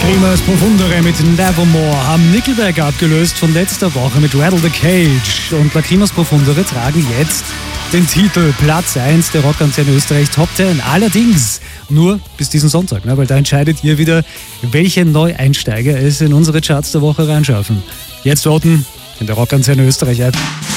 Lacrimas Profundere mit Nevermore haben Nickelback abgelöst von letzter Woche mit Rattle the Cage. Und Lacrimas Profundere tragen jetzt den Titel Platz 1 der Rockantenne Österreich Top 10. Allerdings nur bis diesen Sonntag, weil da entscheidet ihr wieder, welche Neueinsteiger es in unsere Charts der Woche reinschaffen. Jetzt voten in der Rockantenne Österreich App.